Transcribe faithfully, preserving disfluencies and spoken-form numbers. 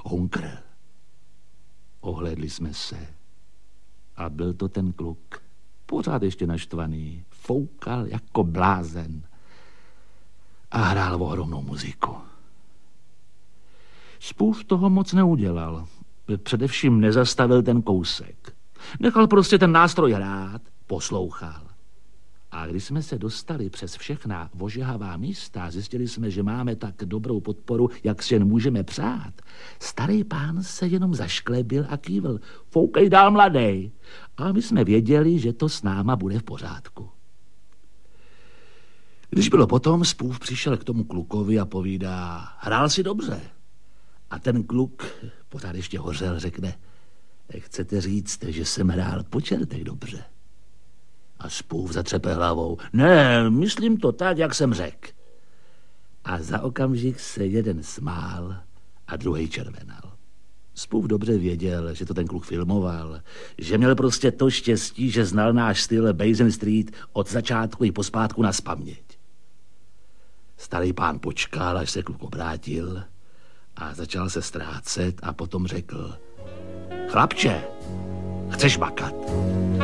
Hunkr. Ohlédli jsme se a byl to ten kluk, pořád ještě naštvaný, foukal jako blázen a hrál ohromnou muziku. Spův toho moc neudělal, především nezastavil ten kousek. Nechal prostě ten nástroj hrát, poslouchal. A když jsme se dostali přes všechna ožehavá místa, zjistili jsme, že máme tak dobrou podporu, jak si jen můžeme přát. Starý pán se jenom zašklebil a kývl. Foukej dál, mladej. A my jsme věděli, že to s náma bude v pořádku. Když bylo potom, Spův přišel k tomu klukovi a povídá, hrál si dobře. A ten kluk, pořád ještě hořel, řekne, chcete říct, že jsem hrál po čertech dobře? A Spův zatřepe hlavou. Ne, myslím to tak, jak jsem řekl. A za okamžik se jeden smál a druhý červenal. Spův dobře věděl, že to ten kluk filmoval, že měl prostě to štěstí, že znal náš styl Basin Street od začátku i pospátku na spaměť. Starý pán počkal, až se kluk obrátil a začal se ztrácet a potom řekl, chlapče, chceš makat?